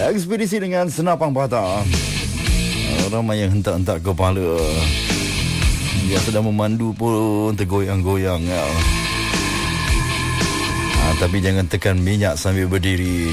Ekspedisi dengan senapang patah. Ramai yang hentak-hentak kepala. Dia sedang memandu pun tergoyang-goyang. Tapi jangan tekan minyak sambil berdiri.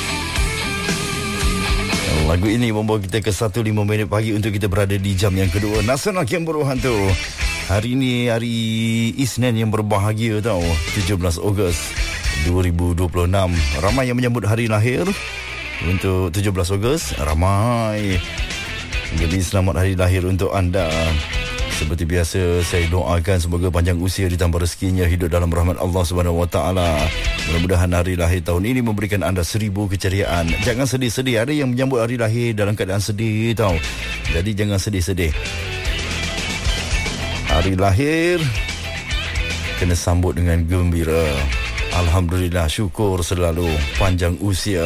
Lagu ini membawa kita ke 1.05 minit pagi untuk kita berada di jam yang kedua Nasional Kemburu Hantu. Hari ini hari Isnin yang berbahagia tau, 17 Ogos 2026. Ramai yang menyambut hari lahir untuk 17 Ogos. Ramai. Jadi selamat hari lahir untuk anda. Seperti biasa, saya doakan semoga panjang usia ditambah rezekinya, hidup dalam rahmat Allah Subhanahu Wa Taala. Mudah-mudahan hari lahir tahun ini memberikan anda 1000 keceriaan. Jangan sedih-sedih. Ada yang menyambut hari lahir dalam keadaan sedih tau. Jadi jangan sedih-sedih. Hari lahir kena sambut dengan gembira. Alhamdulillah, syukur selalu, panjang usia.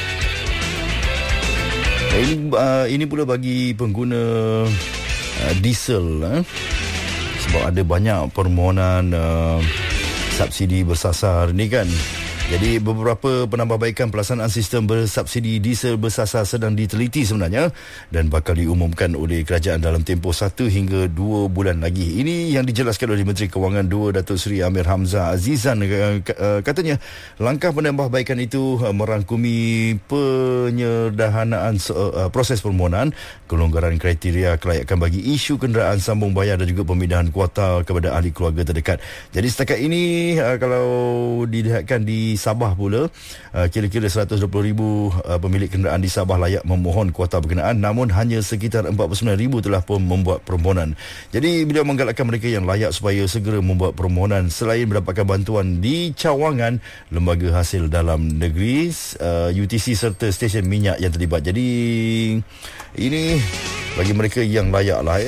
Ini pula bagi pengguna diesel, sebab ada banyak permohonan subsidi bersasar ni kan. Jadi beberapa penambahbaikan pelaksanaan sistem bersubsidi diesel bersasar sedang diteliti sebenarnya dan bakal diumumkan oleh kerajaan dalam tempoh 1 hingga 2 bulan lagi. Ini yang dijelaskan oleh Menteri Kewangan 2 Datuk Seri Amir Hamzah Azizan. Katanya langkah penambahbaikan itu merangkumi penyederhanaan proses permohonan, kelonggaran kriteria kelayakan bagi isu kenderaan sambung bayar dan juga pemindahan kuota kepada ahli keluarga terdekat. Jadi setakat ini kalau dilihatkan di Sabah pula, kira-kira 120,000 pemilik kenderaan di Sabah layak memohon kuota berkenaan, namun hanya sekitar 49,000 telah pun membuat permohonan. Jadi beliau menggalakkan mereka yang layak supaya segera membuat permohonan selain mendapatkan bantuan di cawangan lembaga hasil dalam negeri, UTC serta stesen minyak yang terlibat. Jadi ini bagi mereka yang layak lah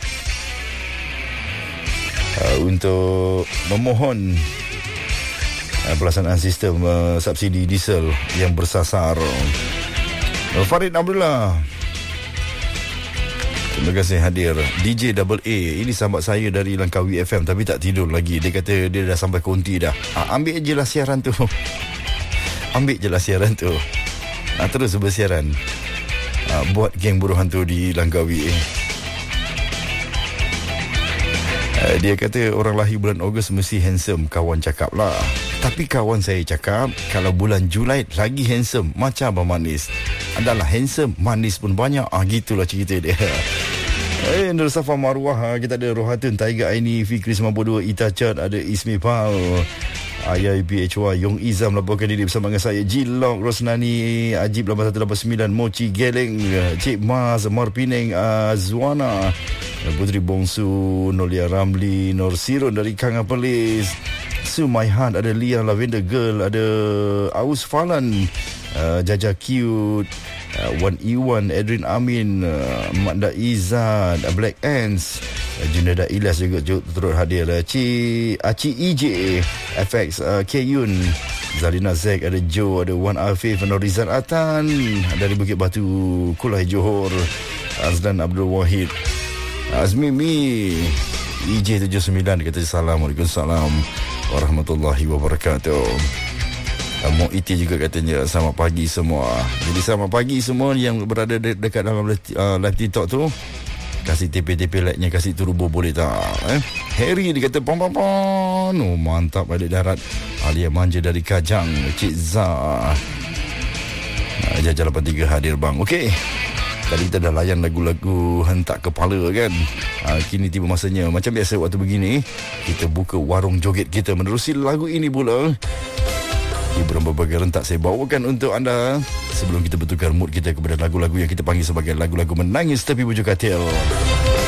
untuk memohon pelaksanaan sistem subsidi diesel yang bersasar. Farid Abdullah, terima kasih hadir. DJ Double A, ini sahabat saya dari Langkawi FM tapi tak tidur lagi. Dia kata dia dah sampai konti dah. Ambil je lah siaran tu. Ambil je lah siaran tu. Terus bersiaran. Buat geng buruh hantu di Langkawi. Dia kata orang lahir bulan Ogos mesti handsome, kawan cakap lah. Tapi kawan saya cakap kalau bulan Julai lagi handsome, macam Abang Manis. Adalah handsome, manis pun banyak. Gitulah cerita dia. Nur Safa Marwah, kita ada Rohatun, Tiger Aini, Fikri 92, Ita Chat, ada Ismi Pal, Ayai PHY, Yong Izam melaporkan diri bersama dengan saya, Jilok, Rosnani, Ajib 8189, Mochi Geleng, Cik Mas, Mar Pineng, Zuana, Putri Bongsu, Nolia Ramli, Nur Sirun dari Kangapelis, Sumaihan, ada Lia Lavender Girl, ada Aus Falan, Jaja Cute, Wan Iwan, Edrin Amin, Makda Izzat, Black Ants, Junada Ilyas juga turut hadir, Aci EJ, FX, Kyun, Zalina Zek, ada Joe, ada Wan Afif, Norizan Atan dari Bukit Batu, Kulai Johor, Azlan Abdul Wahid, Azmimi, EJ79 dia kata Assalamualaikum warahmatullahi wabarakatuh. Mok Iti juga katanya selamat pagi semua. Jadi selamat pagi semua yang berada dekat dalam live TikTok tu. Kasih TP-TP like-nya, kasih turbo boleh tak? Harry dia kata pom-pom-pom. Mantap adik darat. Alia Manja dari Kajang, Cik Zah. Jajah 83 hadir bang. Okey. Tadi kita dah layan lagu-lagu hentak kepala kan. Kini tiba masanya, macam biasa waktu begini, kita buka warung joget kita menerusi lagu ini pula. Hiburan berbagai rentak saya bawakan untuk anda sebelum kita bertukar mood kita kepada lagu-lagu yang kita panggil sebagai lagu-lagu menangis tepi bujur katil.